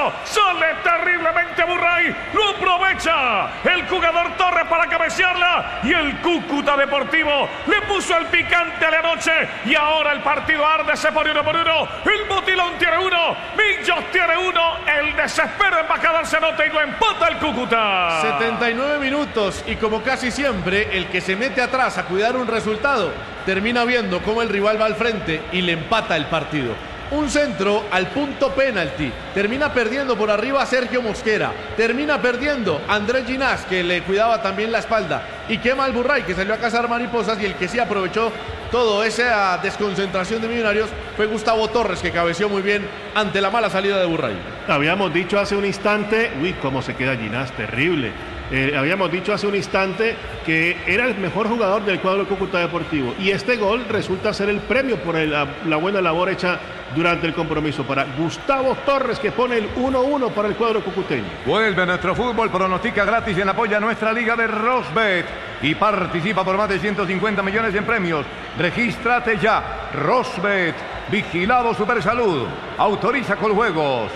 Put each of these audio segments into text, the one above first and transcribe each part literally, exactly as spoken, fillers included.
cabezazo. Sale terriblemente Burray. Lo aprovecha el jugador Torres para cabecearla. Y el Cúcuta Deportivo le puso el picante a la noche. Y ahora el partido arde, se pone uno por uno. El Botilón tiene uno. Millos tiene uno. El desespero embajador se nota y lo empata el Cúcuta. setenta y nueve minutos. Y como casi siempre, el que se mete atrás a cuidar un resultado termina viendo cómo el rival va al frente y le empata el partido. Un centro al punto penalti. Termina perdiendo por arriba Sergio Mosquera. Termina perdiendo Andrés Ginás, que le cuidaba también la espalda. Y quema al Burray, que salió a cazar mariposas. Y el que sí aprovechó toda esa desconcentración de Millonarios fue Gustavo Torres, que cabeció muy bien ante la mala salida de Burray. Habíamos dicho hace un instante, uy, cómo se queda Ginás, terrible. Eh, habíamos dicho hace un instante que era el mejor jugador del cuadro Cúcuta Deportivo y este gol resulta ser el premio por el, la, la buena labor hecha durante el compromiso para Gustavo Torres, que pone el uno uno para el cuadro cucuteño. Vuelve nuestro fútbol, pronostica gratis y en apoya a nuestra liga de Rosbet y participa por más de ciento cincuenta millones en premios. Regístrate ya. Rosbet, vigilado Supersalud, autoriza con juegos.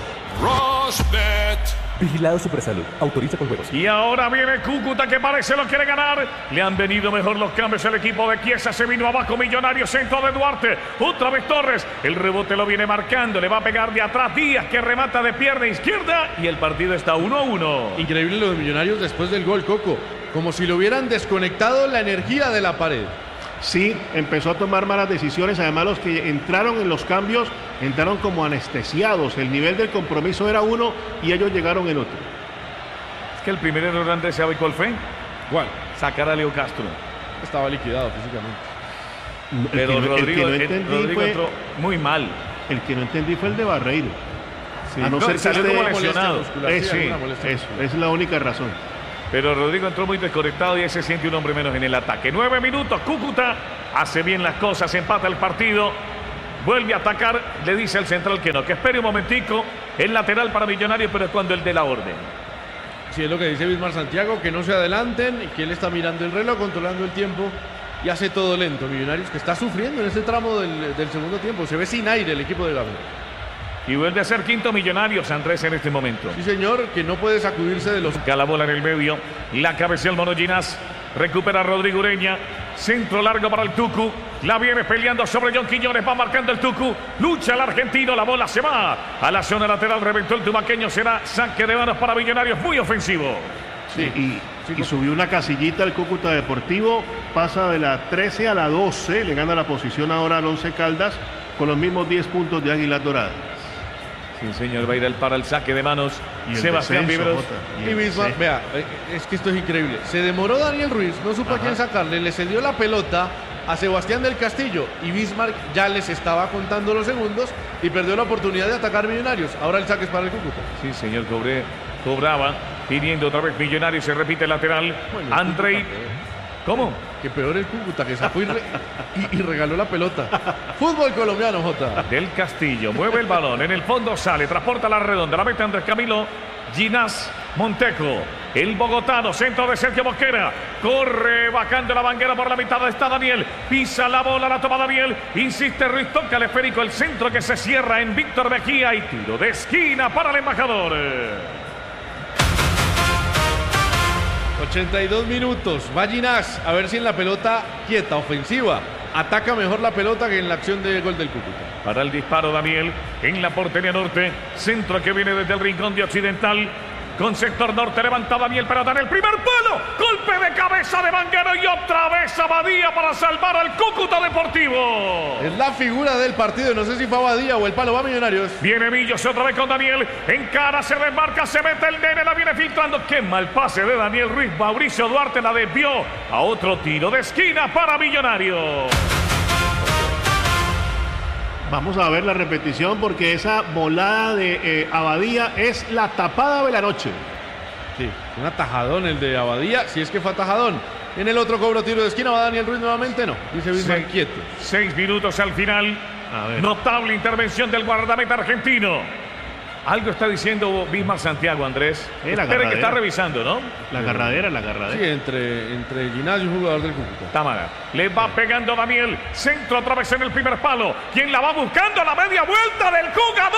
Rosbet. Vigilado Supersalud. Autoriza con juegos. Y ahora viene Cúcuta, que parece lo quiere ganar. Le han venido mejor los cambios al equipo de Chiesa. Se vino abajo Millonarios, centro de Duarte. Otra vez Torres. El rebote lo viene marcando. Le va a pegar de atrás Díaz, que remata de pierna izquierda. Y el partido está uno a uno. Increíble lo de Millonarios después del gol, Coco. Como si le hubieran desconectado la energía de la pared. Sí, empezó a tomar malas decisiones. Además, los que entraron en los cambios entraron como anestesiados. El nivel del compromiso era uno y ellos llegaron en otro. Es que el primer error de Andrés, ¿sabe cuál fue? ¿Cuál? Sacar a Leo Castro. Estaba liquidado físicamente. Pero el que, Rodrigo, el que no entendí Rodrigo fue, entró muy mal. El que no entendí fue el de Barreiro. Sí. A no, No, ser que salió esté como lesionado. Eso, Sí, eso, eso, es la única razón. Pero Rodrigo entró muy desconectado y ahí se siente un hombre menos en el ataque. Nueve minutos, Cúcuta hace bien las cosas, empata el partido. Vuelve a atacar, le dice al central que no, que espere un momentico. El lateral para Millonarios, pero es cuando él dé la orden. Sí, es lo que dice Bismar Santiago, que no se adelanten y que él está mirando el reloj, controlando el tiempo y hace todo lento. Millonarios que está sufriendo en este tramo del, del segundo tiempo. Se ve sin aire el equipo de Gabriel. Y vuelve a ser quinto Millonarios, Andrés, en este momento. Sí, señor, que no puede sacudirse de los... La bola en el medio, la cabeza el Mono Ginás, recupera Rodrigo Ureña, centro largo para el Tucu, la viene peleando sobre John Quiñones, va marcando el Tucu, lucha el argentino, la bola se va a la zona lateral, reventó el tumaqueño, será saque de manos para Millonarios, muy ofensivo. Sí, y, y subió una casillita al Cúcuta Deportivo, pasa de la trece a la doce, le gana la posición ahora al Once Caldas con los mismos diez puntos de Águilas Doradas. Sí, señor, va a ir el para el saque de manos. Y Sebastián Viveros. Y, y Bismar, vea, es que esto es increíble. Se demoró Daniel Ruiz, no supo Ajá. a quién sacarle, le cedió la pelota a Sebastián del Castillo y Bismarck ya les estaba contando los segundos y perdió la oportunidad de atacar Millonarios. Ahora el saque es para el Cúcuta. Sí, señor, cobré, cobraba, pidiendo otra vez Millonarios, se repite el lateral. Bueno, Andrei. ¿Cómo? Que peor el Cúcuta, que sacó y, re, y, y regaló la pelota. Fútbol colombiano, Jota. Del Castillo, mueve el balón, en el fondo sale, transporta la redonda, la mete Andrés Camilo, Ginás Montejo, el bogotano, centro de Sergio Mosquera, corre bajando la banguera por la mitad, está Daniel, pisa la bola, la toma Daniel, insiste Ruiz, toca el esférico, el centro que se cierra en Víctor Mejía y tiro de esquina para el embajador. ochenta y dos minutos, va Ginás, a ver si en la pelota quieta, ofensiva, ataca mejor la pelota que en la acción de gol del Cúcuta. Para el disparo Daniel, en la portería norte, centro que viene desde el rincón de Occidental, con sector norte levanta Daniel, pero da en el primer palo, golpe de cabeza de Banguero y otra vez Abadía para salvar al Cúcuta Deportivo. Es la figura del partido, no sé si fue Abadía o el palo, va Millonarios. Viene Millos otra vez con Daniel, encara, se desmarca, se mete el nene, la viene filtrando, qué mal pase de Daniel Ruiz, Mauricio Duarte la desvió a otro tiro de esquina para Millonarios. Vamos a ver la repetición porque esa volada de eh, Abadía es la tapada de la noche. Sí, un atajadón el de Abadía, si es que fue atajadón. En el otro cobro tiro de esquina va Daniel Ruiz nuevamente, no. Dice Bismarck quieto. Seis minutos al final. A ver. Notable intervención del guardameta argentino. Algo está diciendo Bismarck Santiago, Andrés. Eh, la Espere que está revisando, ¿no? La agarradera, la agarradera. Sí, entre, entre Ginás y un jugador del Cúcuta. Támara. Le va pegando Daniel. Centro otra vez en el primer palo. Quien la va buscando a la media vuelta del Cuga